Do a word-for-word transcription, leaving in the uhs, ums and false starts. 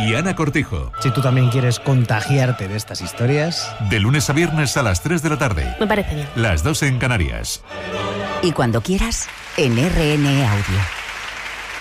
y Ana Cortijo. Si tú también quieres contagiarte de estas historias... De lunes a viernes a las tres de la tarde. Me parece bien. Las dos en Canarias. Y cuando quieras, en R N Audio.